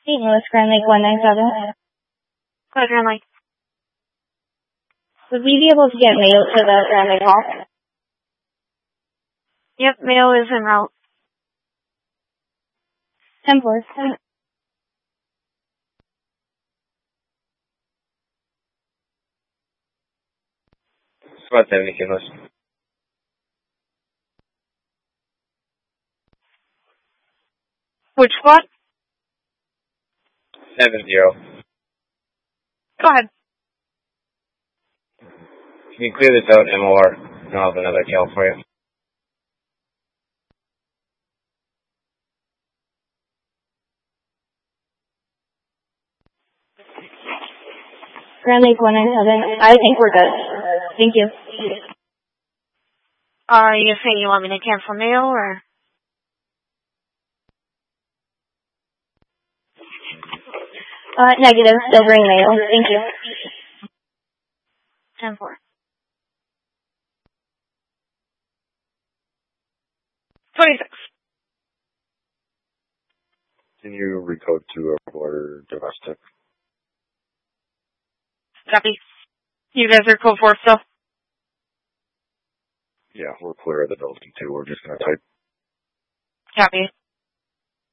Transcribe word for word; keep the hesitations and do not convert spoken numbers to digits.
Saint Louis, Grand Lake one nine seven. Go ahead, Grand Lake. Would we be able to get mail to the Grand Lake Hall? Yep, mail is en route. ten four. Spot seventy, Saint Louis. Which squad? Seven zero. Go ahead. Can you clear this out, M O R? And I'll have another tail for you. Grand Lake one nine seven. I think we're good. Thank you. Are you saying you want me to cancel mail, or? Uh, negative. Still bring mail. Thank you. ten four. twenty-six. Can you recode to a border domestic? Copy. You guys are code four still? Yeah, we're clear of the building too. We're just going to type. Copy.